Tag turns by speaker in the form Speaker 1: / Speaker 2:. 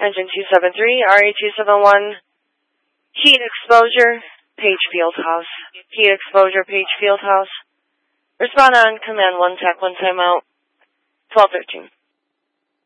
Speaker 1: Engine 273, RA271, heat exposure, Page Fieldhouse. Heat exposure, Page Fieldhouse. Respond on command 1 TAC 1 timeout, 1213.